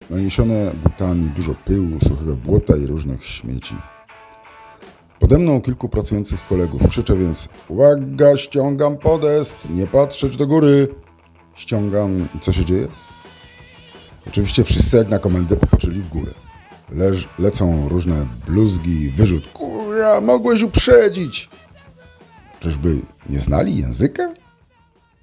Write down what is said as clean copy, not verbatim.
naniesione butami, dużo pyłu, suchego błota i różnych śmieci. Pode mną kilku pracujących kolegów. Krzyczę więc: uwaga, ściągam podest, nie patrzeć do góry. Ściągam i co się dzieje? Oczywiście wszyscy jak na komendę popatrzyli w górę. Lecą różne bluzgi, wyrzut. Kurwa, mogłeś uprzedzić! Czyżby nie znali języka?